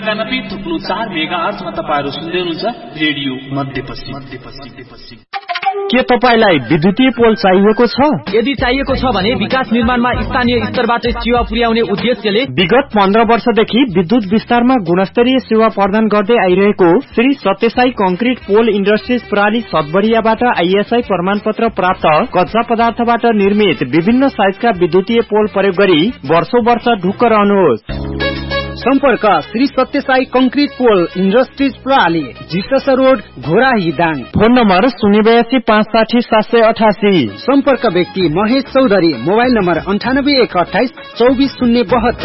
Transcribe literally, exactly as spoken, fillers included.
एकानब्बे थुप्लो चार मेगा अर्थमा तपाईहरु सुन्दै हुनुहुन्छ रेडियो मध्यपश्चिम मध्यपश्चिम। के तपाईलाई विद्युतीय पोल चाहिएको छ? यदि चाहिएको छ भने विकास निर्माणमा स्थानीय स्तरबाट सेवा पुर्याउने उद्देश्यले विगत पन्ध्र वर्षदेखि विद्युत विस्तारमा गुणस्तरीय सेवा प्रदान गर्दै आइरहेको श्री सत्यसाई कंक्रिट पोल इन्डस्ट्रिज प्रणाली सतबरियाबाट आईएसआई प्रमाणपत्र प्राप्त कच्चा पदार्थबाट निर्मित विभिन्न साइजका विद्युतीय पोल प्रयोग गरी वर्षौं वर्ष ढुक्क रहनुहोस्। सम्पर्क श्री सत्यसाई कंक्रिट पोल इन्डस्ट्रिज प्रणाली, जिसस road, Ghorahi Dang. Phone number शून्य बयासी पाँच साठी सात सय अठासी। सम्पर्क व्यक्ति महेश चौधरी। मोबाइल नम्बर अन्ठानब्बे एक अठाइस चौबिस शून्य बहत्तर।